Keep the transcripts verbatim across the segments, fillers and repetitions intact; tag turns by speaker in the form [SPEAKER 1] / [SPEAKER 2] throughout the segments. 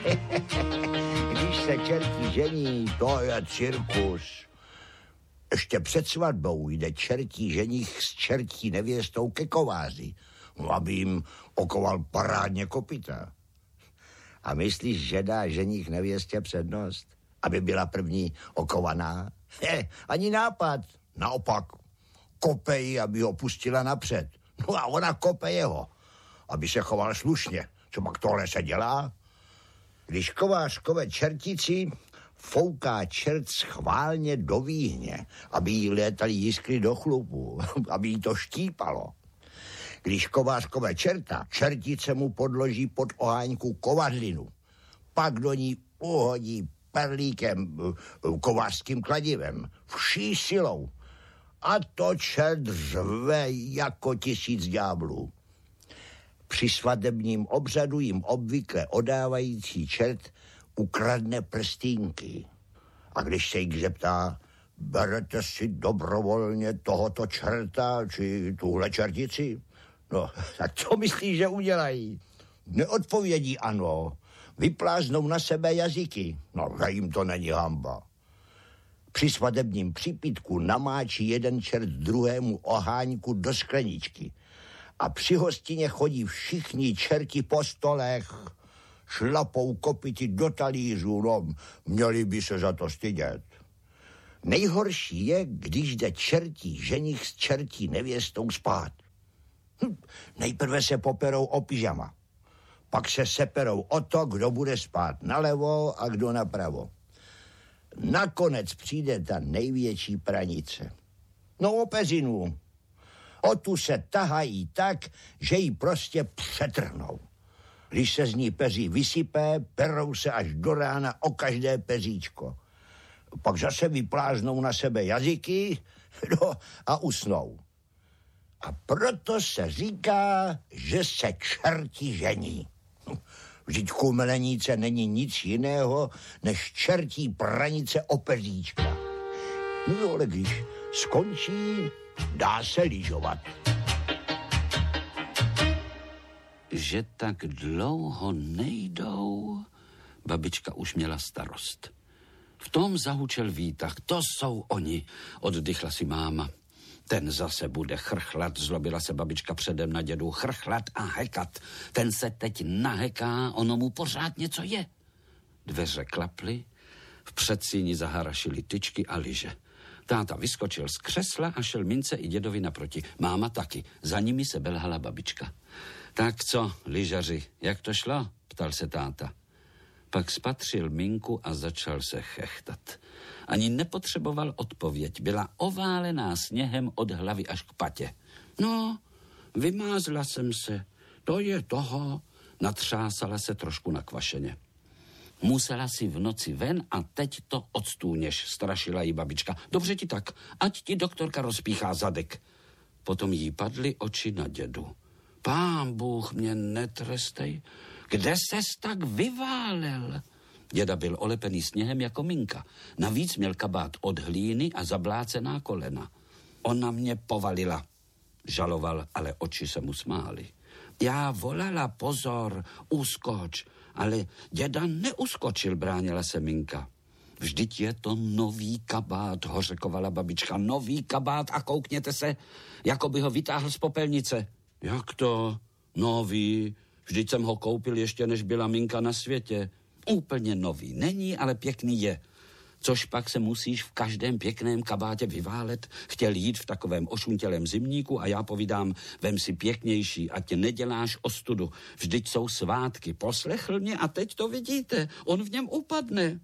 [SPEAKER 1] Když se čerti žení, to je cirkus. Ještě před svatbou jde čertí ženich s čertí nevěstou ke kováři, aby jim okoval parádně kopyta. A myslíš, že dá ženich nevěstě přednost, aby byla první okovaná? He, ani nápad. Naopak, kope ji, aby ho pustila napřed. No a ona kope jeho, aby se choval slušně. Co pak tohle se dělá? Když kovář kove čertici, fouká čert schválně do výhně, aby jí létaly jiskry do chlupu, aby jí to štípalo. Když kovář kove čerta, čertice mu podloží pod oháňku kovadlinu. Pak do ní uhodí perlíkem, kovářským kladivem, vší silou. A to čert řve jako tisíc ďáblů. Při svatebním obřadu jim obvykle odávající čert ukradne prstínky. A když se jich zeptá, berete si dobrovolně tohoto čerta, či tuhle čertici? No, tak co myslíš, že udělají? Neodpovědí ano, vypláznou na sebe jazyky. No, že jim to není hamba. Při svatebním přípitku namáčí jeden čert druhému oháňku do skleničky. A při hostině chodí všichni čerti po stolech, šlapou kopyti do talířů, no, měli by se za to stydět. Nejhorší je, když jde čertí ženich s čertí nevěstou spát. Hm, nejprve se poperou o pyžama, pak se seperou o to, kdo bude spát nalevo a kdo napravo. Nakonec přijde ta největší pranice. No o peřinu. O tu se tahají tak, že ji prostě přetrhnou. Když se z ní peří vysypé, perou se až do rána o každé peříčko. Pak zase vypláznou na sebe jazyky, no, a usnou. A proto se říká, že se čerti žení. Vždyť chumelenice není nic jiného, než čertí pranice o peříčka. No ale když skončí, dá se lyžovat.
[SPEAKER 2] Že tak dlouho nejdou, babička už měla starost. V tom zahučel výtah, to jsou oni, oddychla si máma. Ten zase bude chrchlat, zlobila se babička předem na dědu, chrchlat a hekat. Ten se teď naheká, ono mu pořád něco je. Dveře klaply, v předsíni zaharašily tyčky a lyže. Táta vyskočil z křesla a šel mince i dědovi naproti. Máma taky, za nimi se belhala babička. Tak co, lyžaři, jak to šlo? Ptal se táta. Pak spatřil minku a začal se chechtat. Ani nepotřeboval odpověď. Byla oválená sněhem od hlavy až k patě. No, vymázla jsem se. To je toho. Natřásala se trošku nakvašeně. Musela si v noci ven a teď to odstůněš, strašila jí babička. Dobře ti tak, ať ti doktorka rozpíchá zadek. Potom jí padly oči na dědu. Pán Bůh mě netrestej. Kde ses tak vyválel? Děda byl olepený sněhem jako minka. Navíc měl kabát od hlíny a zablácená kolena. Ona mě povalila. Žaloval, ale oči se mu smály. Já volala, pozor, uskoč. Ale děda neuskočil, bránila se minka. Vždyť je to nový kabát, hořekovala babička. Nový kabát a koukněte se, jako by ho vytáhl z popelnice. Jak to? Nový? Vždyť jsem ho koupil ještě, než byla minka na světě. Úplně nový není, ale pěkný je. Což pak se musíš v každém pěkném kabátě vyválet. Chtěl jít v takovém ošuntělém zimníku a já povídám, vem si pěknější, ať neděláš ostudu. Vždyť jsou svátky. Poslechl mě a teď to vidíte. On v něm upadne.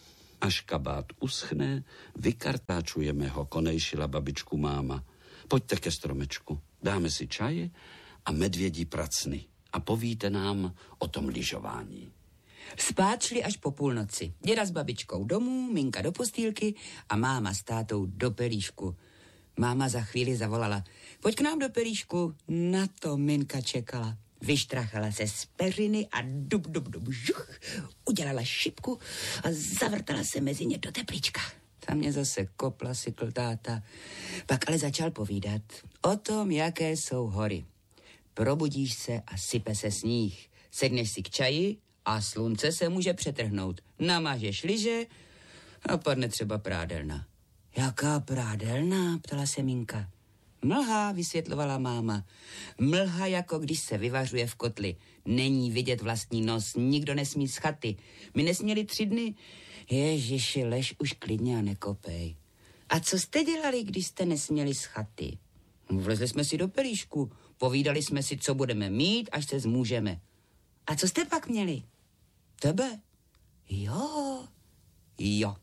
[SPEAKER 2] Až kabát uschne, vykartáčujeme ho, konejšila babičku máma. Pojďte ke stromečku, dáme si čaj a medvědí pracny a povíte nám o tom lyžování.
[SPEAKER 3] Spát šli až po půlnoci. Děda s babičkou domů, minka do postýlky a máma s tátou do pelíšku. Máma za chvíli zavolala. Pojď k nám do pelíšku. Na to minka čekala. Vyštrachala se z peřiny a dub, dub, dub, žuch. Udělala šipku a zavrtala se mezi ně do teplíčka. Tam mě zase kopla sykl táta. Pak ale začal povídat o tom, jaké jsou hory. Probudíš se a sype se sníh. Sedneš si k čaji A slunce se může přetrhnout. Namažeš liže a padne třeba prádelna. Jaká prádelna? Ptala se Minka. Mlha, vysvětlovala máma. Mlha, jako když se vyvařuje v kotli. Není vidět vlastní nos, nikdo nesmí z chaty. My nesměli tři dny. Ježiši, lež už klidně a nekopej. A co jste dělali, když jste nesměli z chaty? Vlezli jsme si do pelíšku, povídali jsme si, co budeme mít, až se zmůžeme. A co jste pak měli? Tebe? Jo, jo.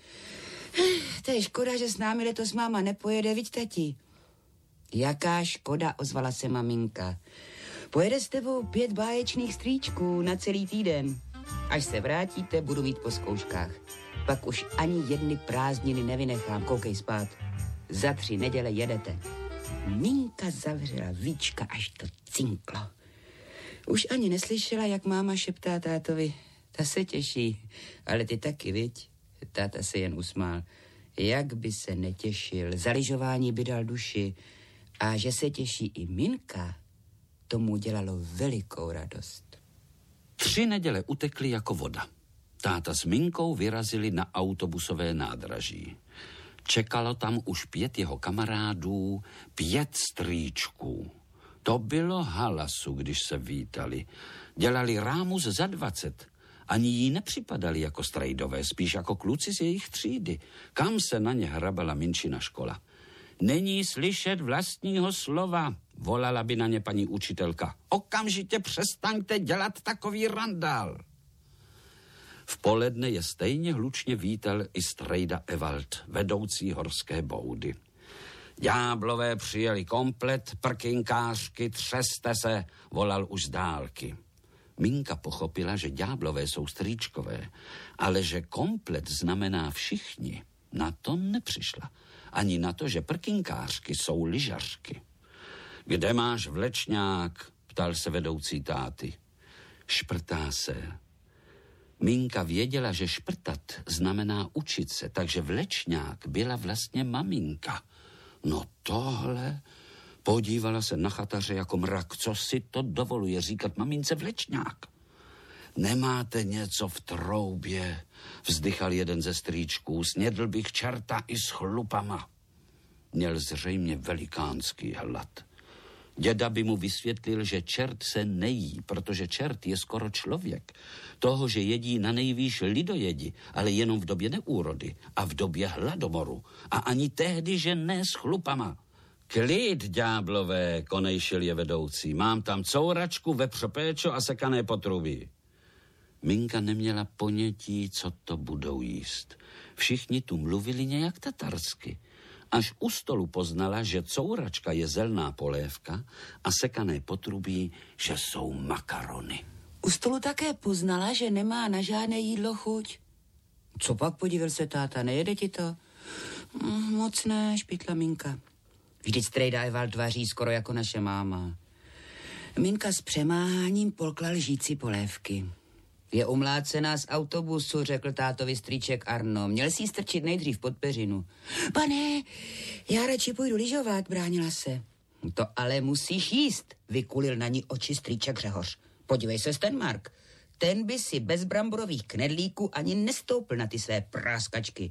[SPEAKER 3] To je škoda, že s námi letos máma nepojede, viď, tati? Jaká škoda, ozvala se maminka. Pojede s tebou pět báječných strýčků na celý týden. Až se vrátíte, budu mít po zkouškách. Pak už ani jedny prázdniny nevynechám, koukej spát. Za tři neděle jedete. Minka zavřela víčka, až to cinklo. Už ani neslyšela, jak máma šeptá tátovi. Ta se těší, ale ty taky, viď? Táta se jen usmál. Jak by se netěšil, za lyžování by dal duši. A že se těší i Minka, tomu dělalo velikou radost.
[SPEAKER 2] Tři neděle utekly jako voda. Táta s Minkou vyrazili na autobusové nádraží. Čekalo tam už pět jeho kamarádů, pět strýčků. To bylo halasu, když se vítali. Dělali rámus za dvacet. Ani jí nepřipadali jako strejdové, spíš jako kluci z jejich třídy. Kam se na ně hrabala Minčina škola. Není slyšet vlastního slova, volala by na ně paní učitelka. Okamžitě přestaňte dělat takový randál. V poledne je stejně hlučně vítal i strejda Ewald, vedoucí horské boudy. Ďáblové přijeli komplet, prkinkářky, třeste se, volal už z dálky. Minka pochopila, že ďáblové jsou strýčkové, ale že komplet znamená všichni. Na to nepřišla. Ani na to, že prkinkářky jsou lyžařky. Kde máš vlečňák? Ptal se vedoucí táty. Šprtá se. Minka věděla, že šprtat znamená učit se, takže vlečňák byla vlastně maminka. No tohle... Podívala se na chataře jako mrak. Co si to dovoluje říkat mamince vlečňák? Nemáte něco v troubě? Vzdychal jeden ze strýčků. Snědl bych čerta i s chlupama. Měl zřejmě velikánský hlad. Děda by mu vysvětlil, že čert se nejí, protože čert je skoro člověk. Toho, že jedí na nejvýš lidojedi, ale jenom v době neúrody a v době hladomoru. A ani tehdy, že ne s chlupama. Klid, ďáblové, konejšil je vedoucí. Mám tam couračku, vepřopéčo a sekané potrubí. Minka neměla ponětí, co to budou jíst. Všichni tu mluvili nějak tatarsky. Až u stolu poznala, že couračka je zelná polévka a sekané potrubí, že jsou makarony.
[SPEAKER 3] U stolu také poznala, že nemá na žádné jídlo chuť. Co pak, podívil se táta, nejede ti to? Mm, moc ne, špitla Minka. Vždyť strejda Ewald vaří skoro jako naše máma. Minka s přemáháním polkla lžící polévky. Je umlácená z autobusu, řekl tátovi strýček Arno. Měl si ji strčit nejdřív pod peřinu. Pane, já radši půjdu lyžovat, bránila se. To ale musíš jíst, vykulil na ní oči strýček Řehoř. Podívej se, Stenmark, ten by si bez bramborových knedlíků ani nestoupil na ty své práskačky.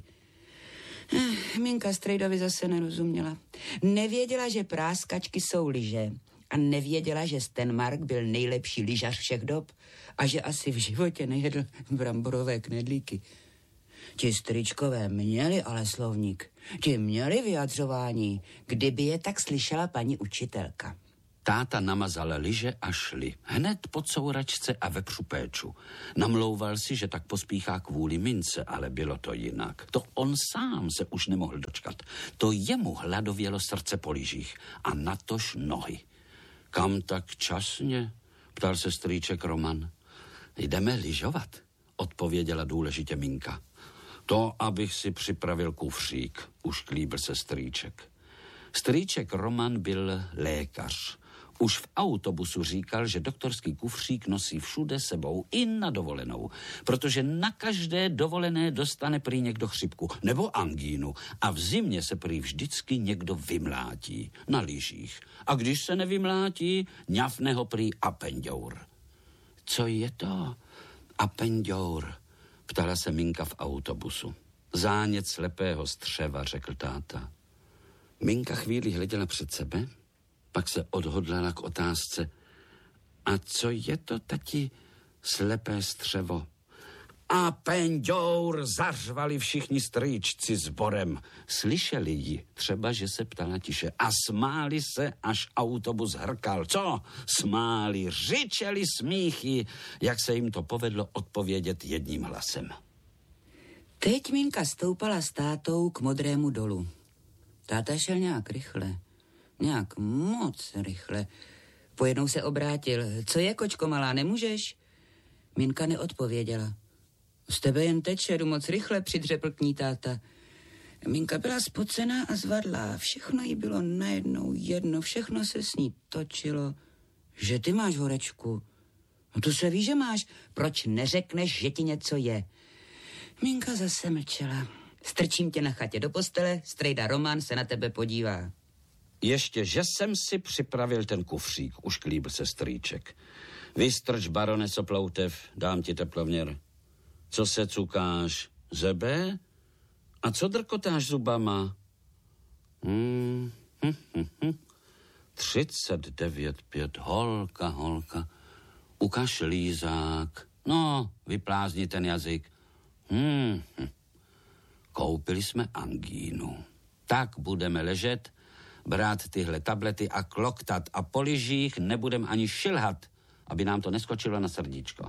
[SPEAKER 3] Eh, Minka strejdovi zase nerozuměla. Nevěděla, že práskačky jsou lyže a nevěděla, že Stenmark byl nejlepší lyžař všech dob a že asi v životě nejedl bramborové knedlíky. Ti strýčkové měli ale slovník, ti měli vyjadřování, kdyby je tak slyšela paní učitelka.
[SPEAKER 2] Táta namazal lyže a šli. Hned po couračce a vepřu péču. Namlouval si, že tak pospíchá kvůli Mince, ale bylo to jinak. To on sám se už nemohl dočkat. To jemu hladovělo srdce po lyžích a natož nohy. Kam tak časně? Ptal se strýček Roman. Jdeme lyžovat, odpověděla důležitě Minka. To, abych si připravil kufřík, už klíbil se strýček. Strýček Roman byl lékař. Už v autobusu říkal, že doktorský kufřík nosí všude sebou i na dovolenou, protože na každé dovolené dostane prý někdo chřipku nebo angínu a v zimě se prý vždycky někdo vymlátí na lyžích. A když se nevymlátí, ňafne ho prý apenďour. Co je to? A penďour, ptala se Minka v autobusu. Zánět slepého střeva, řekl táta. Minka chvíli hleděla před sebe, pak se odhodlala k otázce. A co je to, tati, slepé střevo? A penďour, zařvali všichni strýčci sborem. Slyšeli ji, třeba, že se ptala tiše. A smáli se, až autobus hrkal. Co? Smáli, řičeli smíchy, jak se jim to povedlo odpovědět jedním hlasem.
[SPEAKER 3] Teď Minka stoupala s tátou k Modrému dolu. Táta šel nějak rychle, nějak moc rychle. Pojednou se obrátil. Co je, kočko malá, nemůžeš? Minka neodpověděla. Z tebe jen teče, jdu moc rychle, přidřepl k ní táta. Minka byla spocená a zvadlá. Všechno jí bylo najednou jedno, všechno se s ní točilo. Že ty máš horečku? No to se ví, že máš. Proč neřekneš, že ti něco je? Minka zase mlčela. Strčím tě na chatě do postele, strejda Roman se na tebe podívá.
[SPEAKER 2] Ještě, že jsem si připravil ten kufřík, už klíbil se strýček. Vystrč, baroneso Ploutev, dám ti teplovněr. Co se cukáš? Zebe? A co drkotáš zubama? Hmm, hm, hm, hm. třicet devět pět, holka, holka. Ukaž lízák. No, vyplázni ten jazyk. Hmm, hm. Koupili jsme angínu. Tak budeme ležet, brát tyhle tablety a kloktat a po lyžích nebudem ani šilhat, aby nám to neskočilo na srdíčko.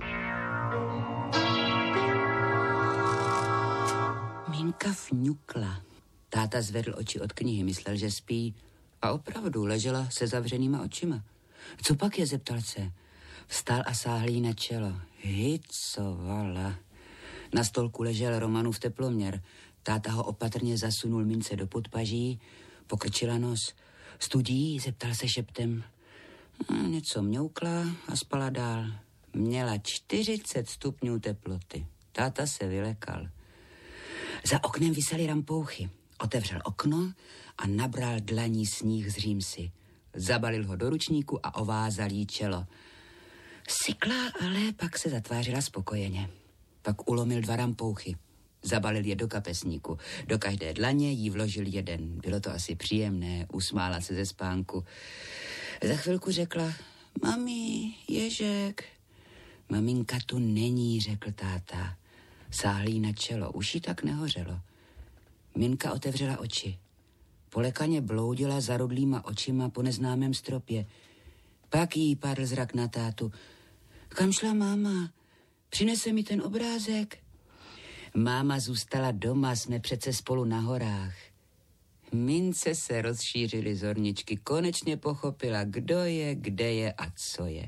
[SPEAKER 3] Minka fňukla. Táta zvedl oči od knihy, myslel, že spí a opravdu ležela se zavřenýma očima. Co pak je, zeptal se. Vstal a sáhl jí na čelo. Hycovala. Na stolku ležel Romanův teploměr. Táta ho opatrně zasunul Mince do podpaží, pokrčila nos. Studí, zeptal se šeptem. Něco mňoukla a spala dál. Měla čtyřicet stupňů teploty. Táta se vylekal. Za oknem visely rampouchy. Otevřel okno a nabral dlaní sníh z římsy. Zabalil ho do ručníku a ovázal jí čelo. Sykla, ale pak se zatvářila spokojeně. Pak ulomil dva rampouchy. Zabalil je do kapesníku. Do každé dlaně jí vložil jeden. Bylo to asi příjemné, usmála se ze spánku. Za chvilku řekla, mami, Ježek. Maminka tu není, řekl táta. Sáhl jí na čelo, už jí tak nehořelo. Minka otevřela oči. Polekaně bloudila zarudlýma očima po neznámém stropě. Pak jí padl zrak na tátu. Kam šla máma? Přinese mi ten obrázek? Máma zůstala doma, jsme přece spolu na horách. Mince se rozšířily zorničky, konečně pochopila, kdo je, kde je a co je.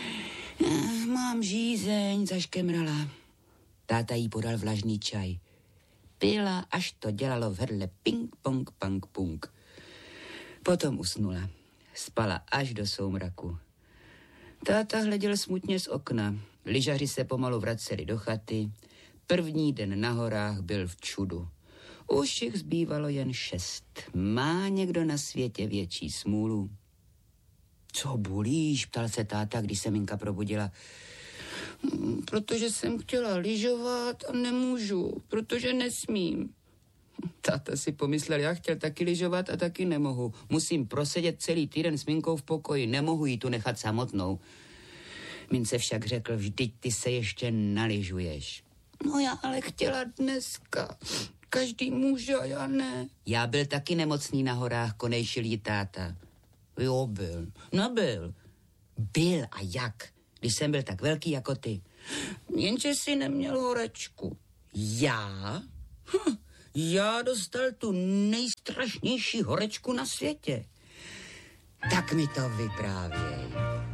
[SPEAKER 3] Mám žízeň, zaškemrala. Táta jí podal vlažný čaj. Pila, až to dělalo v hrdle ping, pong, pang, pung. Potom usnula. Spala až do soumraku. Táta hleděl smutně z okna. Lyžaři se pomalu vraceli do chaty. První den na horách byl v čudu. Už jich zbývalo jen šest. Má někdo na světě větší smůlu? Co bulíš, ptal se táta, když se Minka probudila. Protože jsem chtěla lyžovat a nemůžu, protože nesmím. Táta si pomyslel, já chtěl taky lyžovat a taky nemohu. Musím prosedět celý týden s Minkou v pokoji, nemohu jí tu nechat samotnou. Mince však řekl, vždyť ty se ještě nalyžuješ. No já ale chtěla dneska. Každý může a já ne. Já byl taky nemocný na horách, konejšil jí táta. Jo, byl. Nebyl. Byl a jak? Když jsem byl tak velký jako ty. Jenže si neměl horečku. Já? Hm, já dostal tu nejstrašnější horečku na světě. Tak mi to vyprávěj.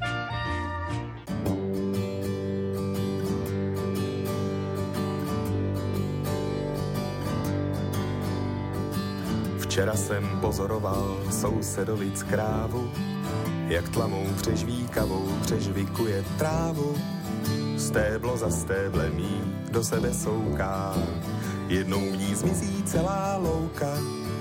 [SPEAKER 4] Včera jsem pozoroval sousedovic krávu, jak tlamou přežvíkavou přežvikuje trávu. Stéblo za stéblem jí do sebe souká, jednou v ní zmizí celá louka.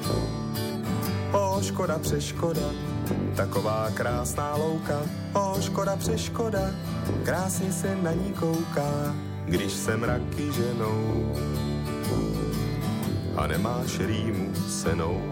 [SPEAKER 4] O, škoda, přeškoda, taková krásná louka. O, škoda, přeškoda, krásně se na ní kouká. když se mraky ženou a nemáš rýmu senou.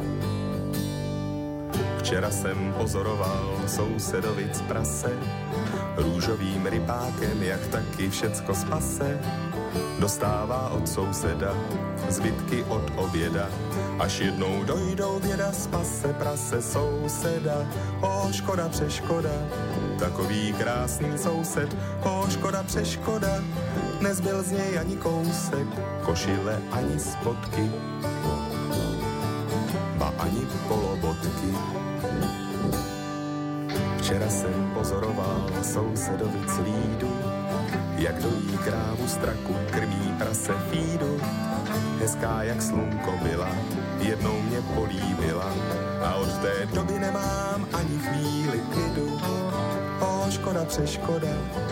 [SPEAKER 4] Včera jsem pozoroval sousedovic prase, růžovým rybákem, jak taky všecko spase. Dostává od souseda zbytky od oběda, až jednou dojdou běda, spase prase souseda. O, škoda, přeškoda, takový krásný soused. O, škoda, přeškoda, nezbyl z něj ani kousek, košile ani spodky, ba ani polobotky. Včera jsem pozoroval sousedovic lídu, jak dojí krávu straku, krmí prase fídu. Hezká jak slunko byla, jednou mě políbila a od té doby nemám ani chvíli klidu. O, škoda, přeškoda,